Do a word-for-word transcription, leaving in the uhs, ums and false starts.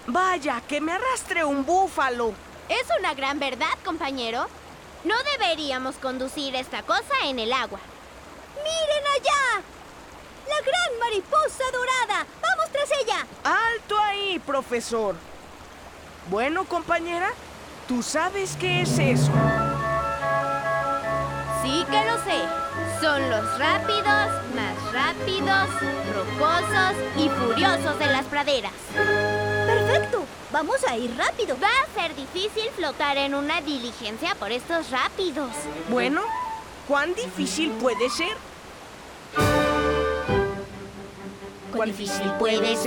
Vaya, que me arrastre un búfalo. Es una gran verdad, compañero. No deberíamos conducir esta cosa en el agua. ¡Miren allá! ¡La gran mariposa dorada! ¡Vamos tras ella! ¡Alto ahí, profesor! Bueno, compañera, ¿tú sabes qué es eso? Sí que lo sé. Son los rápidos, más rápidos, rocosos y furiosos de las praderas. ¡Perfecto! ¡Vamos a ir rápido! Va a ser difícil flotar en una diligencia por estos rápidos. Bueno, ¿cuán difícil puede ser? ¿Cuán difícil puede ser?